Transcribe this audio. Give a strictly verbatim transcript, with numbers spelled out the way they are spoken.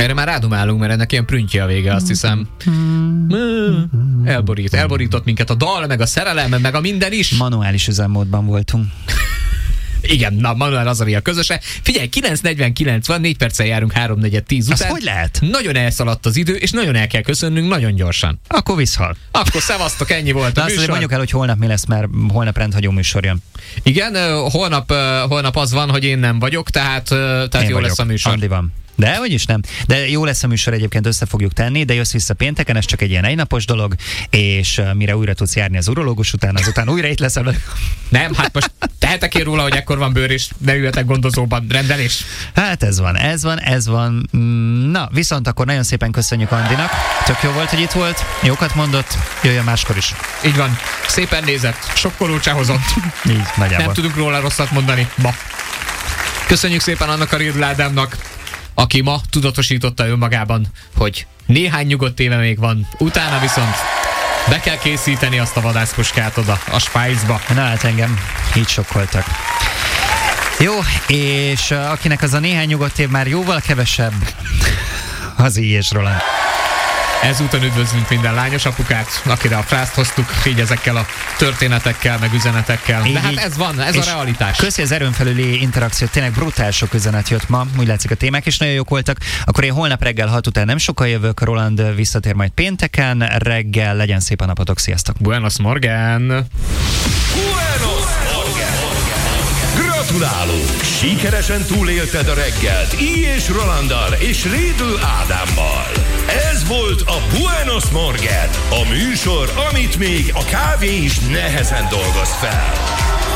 Erre már rádomálunk, mert ennek ilyen prüntje a vége, azt hiszem. Elborít, elborított minket a dal, meg a szerelem, meg a minden is. Manuális üzemmódban voltunk. Igen, na, Manuel Azaria közöse. Figyelj, kilenc negyvenkilenc van, négy perccel járunk háromnegyed tíz után. Az hogy lehet? Nagyon elszaladt az idő, és nagyon el kell köszönnünk nagyon gyorsan. Akkor visszhal. Akkor szevasztok, ennyi volt de a azt műsor. mondjuk el, hogy holnap mi lesz, mert holnap rendhagyó műsor jön. Igen, holnap, holnap az van, hogy én nem vagyok, tehát, tehát jó vagyok. lesz a műsor. Andi van. De hogy is nem. De jó lesz a műsor, egyébként össze fogjuk tenni, de jössz vissza pénteken, ez csak egy ilyen egynapos dolog, és uh, mire újra tudsz járni az urológus után, azután újra itt leszel. Nem, hát most tehetek én róla, hogy ekkor van bőr, és ne üljetek gondozóban. Rendelés. Hát ez van, ez van, ez van. Na, viszont akkor nagyon szépen köszönjük Andinak. Tök jó volt, hogy itt volt, jókat mondott, jöjjön máskor is. Így van. Szépen nézett, sokkoló hozott. Így, nagyjából. Nem tudunk róla rosszat mondani ma. Köszönjük szépen annak a Riedl Ádámnak, aki ma tudatosította önmagában, hogy néhány nyugodt éve még van, utána viszont be kell készíteni azt a vadászpuskát oda a Spice-ba. Na hát engem így sokkoltak. Jó, és uh, akinek az a néhány nyugodt év már jóval kevesebb, az így és Roland. Ezúton üdvözlünk minden lányos apukát, akire a frászt hoztuk, így ezekkel a történetekkel, meg üzenetekkel. De hát ez van, ez a realitás. Köszi az erőn felüli interakciót, tényleg brutál sok üzenet jött ma, úgy látszik a témák is nagyon jók voltak. Akkor én holnap reggel hat után nem sokkal jövök, Roland visszatér majd pénteken reggel, legyen szép a napotok, sziasztok! Buenos morgen! Buenos morgen! Gratulálunk! Sikeresen túlélted a reggelt Így és Rolanddal és Riedl Ádámmal. Ez volt a Buenos Morgen, a műsor, amit még a kávé is nehezen dolgoz fel.